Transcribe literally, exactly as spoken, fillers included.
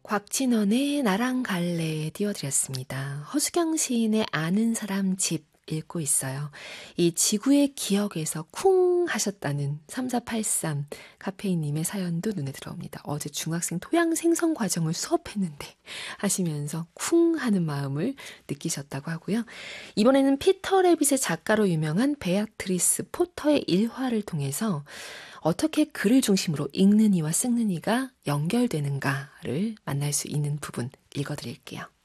곽진원의 나랑 갈래 띄워드렸습니다. 허수경 시인의 아는 사람 집 읽고 있어요. 이 지구의 기억에서 쿵 하셨다는 삼사팔삼 카페인님의 사연도 눈에 들어옵니다. 어제 중학생 토양 생성 과정을 수업했는데 하시면서 쿵 하는 마음을 느끼셨다고 하고요. 이번에는 피터 레빗의 작가로 유명한 베아트리스 포터의 일화를 통해서 어떻게 글을 중심으로 읽는 이와 쓰는 이가 연결되는가를 만날 수 있는 부분 읽어드릴게요.